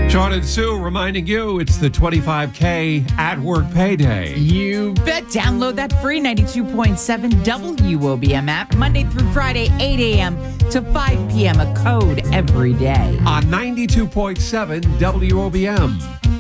Sean and Sue reminding you it's the 25K at work payday. You bet. Download that free 92.7 WOBM app Monday through Friday, 8 a.m. to 5 p.m. A code every day. On 92.7 WOBM.